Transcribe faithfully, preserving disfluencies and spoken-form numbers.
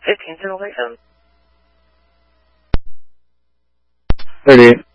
可以停这个会嗯。 这里